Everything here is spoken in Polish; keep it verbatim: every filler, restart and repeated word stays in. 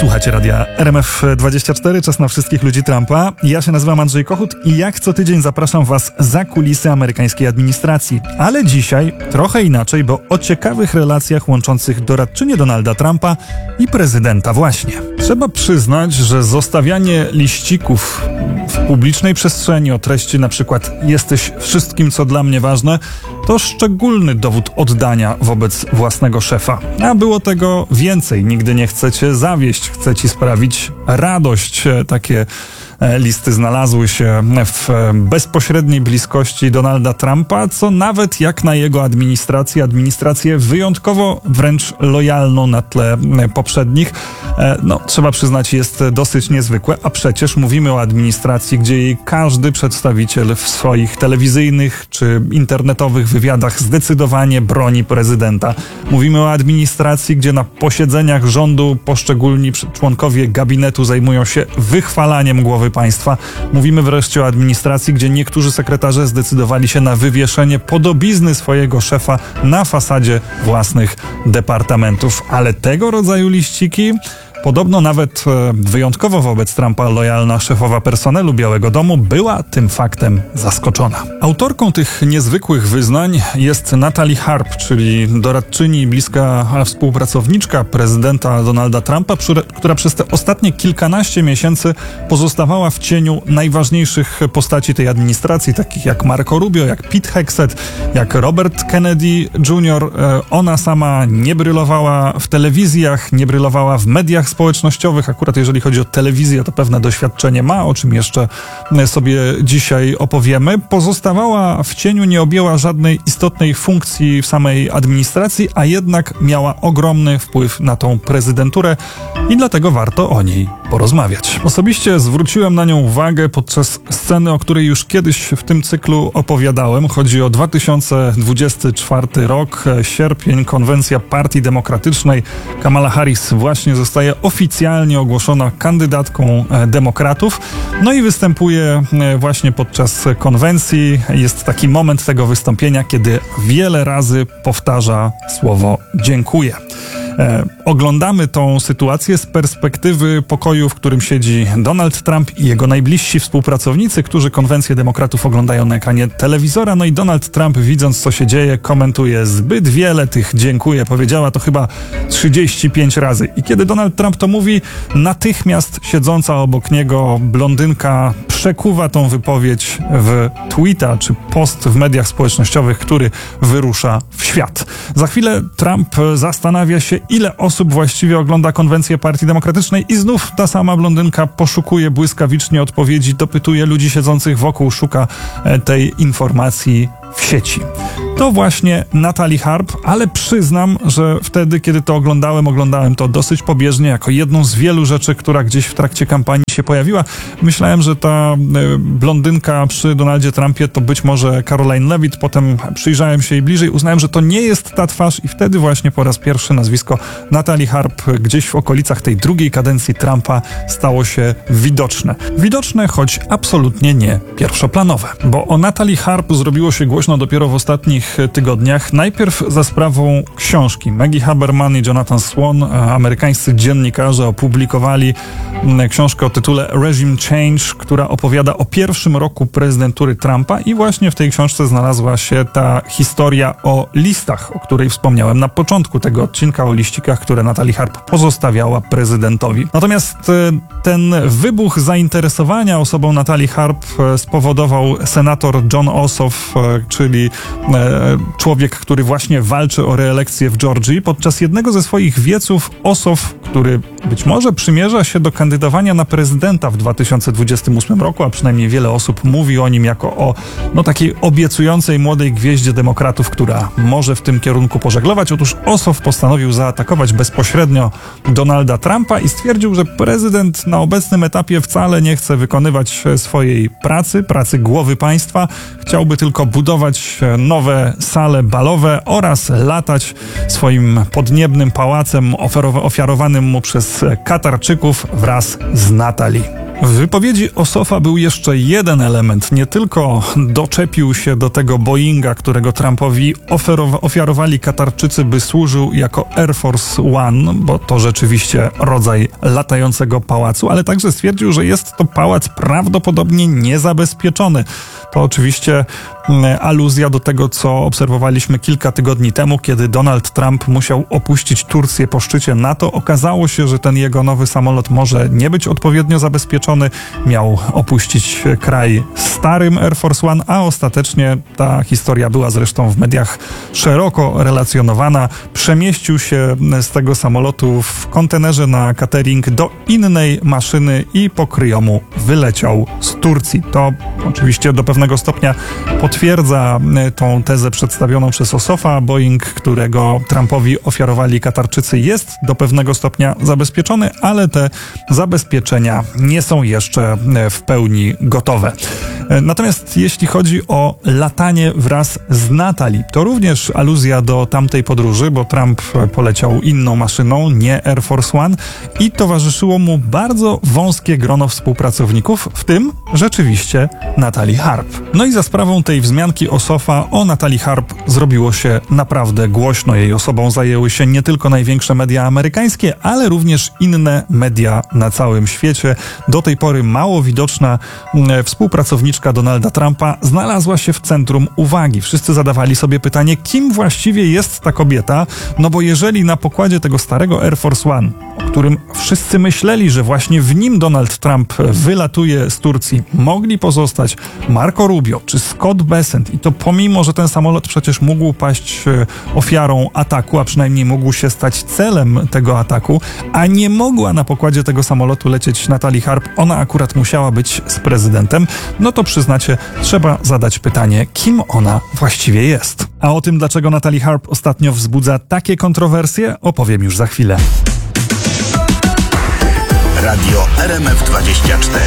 Słuchacie radia R M F dwadzieścia cztery, czas na wszystkich ludzi Trumpa. Ja się nazywam Andrzej Kochut i jak co tydzień zapraszam Was za kulisy amerykańskiej administracji. Ale dzisiaj trochę inaczej, bo o ciekawych relacjach łączących doradczynię Donalda Trumpa i prezydenta właśnie. Trzeba przyznać, że zostawianie liścików w publicznej przestrzeni o treści na przykład jesteś wszystkim, co dla mnie ważne, to szczególny dowód oddania wobec własnego szefa. A było tego więcej. Nigdy nie chcecie zawieść, chce ci sprawić radość. Takie listy znalazły się w bezpośredniej bliskości Donalda Trumpa, co nawet jak na jego administrację, administrację wyjątkowo wręcz lojalną na tle poprzednich, no trzeba przyznać, jest dosyć niezwykłe, a przecież mówimy o administracji, gdzie jej każdy przedstawiciel w swoich telewizyjnych czy internetowych wywiadach zdecydowanie broni prezydenta. Mówimy o administracji, gdzie na posiedzeniach rządu poszczególni członkowie gabinetu zajmują się wychwalaniem głowy państwa. Mówimy wreszcie o administracji, gdzie niektórzy sekretarze zdecydowali się na wywieszenie podobizny swojego szefa na fasadzie własnych departamentów. Ale tego rodzaju liściki... Podobno nawet wyjątkowo wobec Trumpa lojalna szefowa personelu Białego Domu była tym faktem zaskoczona. Autorką tych niezwykłych wyznań jest Natalie Harp, czyli doradczyni i bliska współpracowniczka prezydenta Donalda Trumpa, która przez te ostatnie kilkanaście miesięcy pozostawała w cieniu najważniejszych postaci tej administracji, takich jak Marco Rubio, jak Pete Hegseth, jak Robert Kennedy junior Ona sama nie brylowała w telewizjach, nie brylowała w mediach społecznościowych. Akurat jeżeli chodzi o telewizję, to pewne doświadczenie ma, o czym jeszcze sobie dzisiaj opowiemy. Pozostawała w cieniu, nie objęła żadnej istotnej funkcji w samej administracji, a jednak miała ogromny wpływ na tą prezydenturę i dlatego warto o niej porozmawiać. Osobiście zwróciłem na nią uwagę podczas sceny, o której już kiedyś w tym cyklu opowiadałem. Chodzi o dwa tysiące dwudziesty czwarty rok, sierpień, konwencja Partii Demokratycznej. Kamala Harris właśnie zostaje oficjalnie ogłoszona kandydatką demokratów. No i występuje właśnie podczas konwencji. Jest taki moment tego wystąpienia, kiedy wiele razy powtarza słowo dziękuję. E, oglądamy tą sytuację z perspektywy pokoju, w którym siedzi Donald Trump i jego najbliżsi współpracownicy, którzy konwencję demokratów oglądają na ekranie telewizora. No i Donald Trump, widząc co się dzieje, komentuje: zbyt wiele tych dziękuję. Powiedziała to chyba trzydzieści pięć razy. I kiedy Donald Trump to mówi, natychmiast siedząca obok niego blondynka przekuwa tą wypowiedź w tweeta czy post w mediach społecznościowych, który wyrusza w świat. Za chwilę Trump zastanawia się, ile osób właściwie ogląda konwencję Partii Demokratycznej i znów ta sama blondynka poszukuje błyskawicznie odpowiedzi, dopytuje ludzi siedzących wokół, szuka tej informacji w sieci. To właśnie Natalie Harp, ale przyznam, że wtedy, kiedy to oglądałem, oglądałem to dosyć pobieżnie, jako jedną z wielu rzeczy, która gdzieś w trakcie kampanii się pojawiła. Myślałem, że ta blondynka przy Donaldzie Trumpie to być może Caroline Levitt, potem przyjrzałem się jej bliżej, uznałem, że to nie jest ta twarz i wtedy właśnie po raz pierwszy nazwisko Natalie Harp gdzieś w okolicach tej drugiej kadencji Trumpa stało się widoczne. Widoczne, choć absolutnie nie pierwszoplanowe, bo o Natalie Harp zrobiło się głośno dopiero w ostatnich tygodniach. Najpierw za sprawą książki. Maggie Haberman i Jonathan Swan, amerykańscy dziennikarze, opublikowali książkę o tytule Regime Change, która opowiada o pierwszym roku prezydentury Trumpa i właśnie w tej książce znalazła się ta historia o listach, o której wspomniałem na początku tego odcinka, o liścikach, które Natalie Harp pozostawiała prezydentowi. Natomiast ten wybuch zainteresowania osobą Natalie Harp spowodował senator Jon Ossoff, czyli człowiek, który właśnie walczy o reelekcję w Georgii. Podczas jednego ze swoich wieców Ossoff, który być może przymierza się do kandydowania na prezydenta w dwa tysiące dwudziestym ósmym roku, a przynajmniej wiele osób mówi o nim jako o no, takiej obiecującej młodej gwieździe demokratów, która może w tym kierunku pożeglować. Otóż Ossoff postanowił zaatakować bezpośrednio Donalda Trumpa i stwierdził, że prezydent na obecnym etapie wcale nie chce wykonywać swojej pracy, pracy głowy państwa. Chciałby tylko budować nowe sale balowe oraz latać swoim podniebnym pałacem ofiarowanym mu przez Katarczyków wraz z Natalie. W wypowiedzi Ossofa był jeszcze jeden element. Nie tylko doczepił się do tego Boeinga, którego Trumpowi oferowa- ofiarowali Katarczycy, by służył jako Air Force One, bo to rzeczywiście rodzaj latającego pałacu, ale także stwierdził, że jest to pałac prawdopodobnie niezabezpieczony. To oczywiście aluzja do tego, co obserwowaliśmy kilka tygodni temu, kiedy Donald Trump musiał opuścić Turcję po szczycie NATO. Okazało się, że ten jego nowy samolot może nie być odpowiednio zabezpieczony. Miał opuścić kraj starym Air Force One, a ostatecznie ta historia była zresztą w mediach szeroko relacjonowana. Przemieścił się z tego samolotu w kontenerze na catering do innej maszyny i po kryjomu wyleciał z Turcji. To oczywiście do pewnego stopnia potwierdza tą tezę przedstawioną przez Ossofa. Boeing, którego Trumpowi ofiarowali Katarczycy, jest do pewnego stopnia zabezpieczony, ale te zabezpieczenia nie są jeszcze w pełni gotowe. Natomiast jeśli chodzi o latanie wraz z Natalie, to również aluzja do tamtej podróży, bo Trump poleciał inną maszyną, nie Air Force One, i towarzyszyło mu bardzo wąskie grono współpracowników, w tym rzeczywiście Natalie Harp. No i za sprawą tej wzmianki Ossofa o Natalie Harp zrobiło się naprawdę głośno. Jej osobą zajęły się nie tylko największe media amerykańskie, ale również inne media na całym świecie. Do tej pory mało widoczna współpracowniczka Donalda Trumpa znalazła się w centrum uwagi. Wszyscy zadawali sobie pytanie, kim właściwie jest ta kobieta, no bo jeżeli na pokładzie tego starego Air Force One, o którym wszyscy myśleli, że właśnie w nim Donald Trump wylatuje z Turcji, mogli pozostać Marco Rubio czy Scott Bessent, i to pomimo, że ten samolot przecież mógł paść ofiarą ataku, a przynajmniej mógł się stać celem tego ataku, a nie mogła na pokładzie tego samolotu lecieć Natalie Harp, ona akurat musiała być z prezydentem, no to przyznacie, trzeba zadać pytanie, kim ona właściwie jest. A o tym, dlaczego Natalie Harp ostatnio wzbudza takie kontrowersje, opowiem już za chwilę. Radio R M F dwadzieścia cztery.